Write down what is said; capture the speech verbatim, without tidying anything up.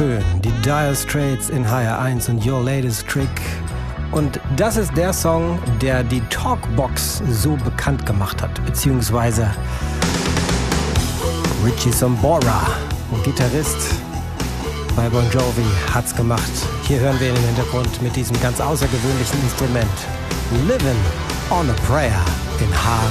schön. Die Dire Straits in H R eins und Your Latest Trick. Und das ist der Song, der die Talkbox so bekannt gemacht hat, beziehungsweise Richie Sambora, ein Gitarrist bei Bon Jovi, hat's gemacht. Hier hören wir ihn im Hintergrund mit diesem ganz außergewöhnlichen Instrument. Living on a Prayer in H